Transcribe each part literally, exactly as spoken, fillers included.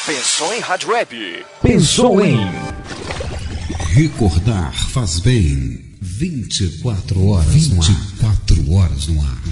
Pensou em rádio web? Pensou em Recordar Faz Bem. vinte e quatro horas vinte e quatro horas no ar.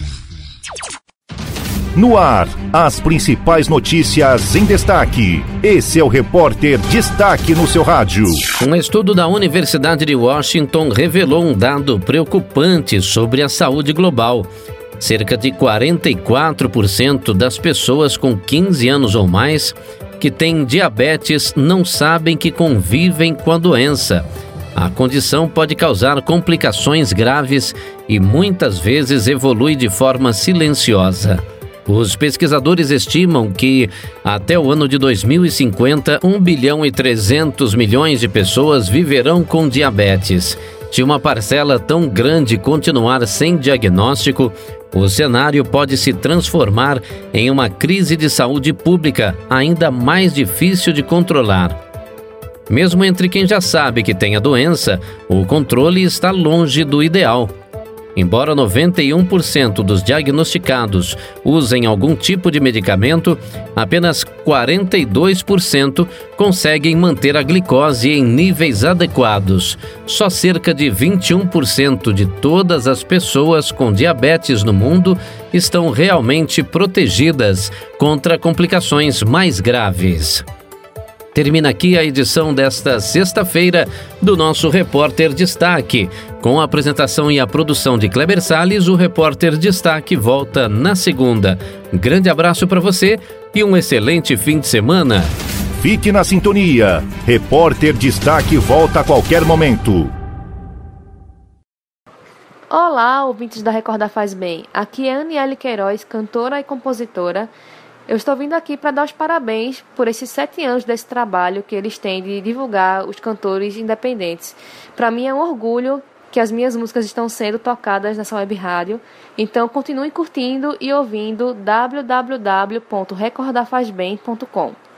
No ar, as principais notícias em destaque. Esse é o Repórter Destaque no seu rádio. Um estudo da Universidade de Washington revelou um dado preocupante sobre a saúde global. Cerca de quarenta e quatro por cento das pessoas com quinze anos ou mais que têm diabetes não sabem que convivem com a doença. A condição pode causar complicações graves e muitas vezes evolui de forma silenciosa. Os pesquisadores estimam que, até o ano de dois mil e cinquenta, um bilhão e trezentos milhões de pessoas viverão com diabetes. Se uma parcela tão grande continuar sem diagnóstico, o cenário pode se transformar em uma crise de saúde pública ainda mais difícil de controlar. Mesmo entre quem já sabe que tem a doença, o controle está longe do ideal. Embora noventa e um por cento dos diagnosticados usem algum tipo de medicamento, apenas quarenta e dois por cento conseguem manter a glicose em níveis adequados. Só cerca de vinte e um por cento de todas as pessoas com diabetes no mundo estão realmente protegidas contra complicações mais graves. Termina aqui a edição desta sexta-feira do nosso Repórter Destaque. Com a apresentação e a produção de Kleber Salles, o Repórter Destaque volta na segunda. Um grande abraço para você e um excelente fim de semana. Fique na sintonia. Repórter Destaque volta a qualquer momento. Olá, ouvintes da Recordar Faz Bem. Aqui é Aniele Queiroz, cantora e compositora. Eu estou vindo aqui para dar os parabéns por esses sete anos desse trabalho que eles têm de divulgar os cantores independentes. Para mim é um orgulho que as minhas músicas estão sendo tocadas nessa web rádio. Então continue curtindo e ouvindo w w w ponto recordar faz bem ponto com.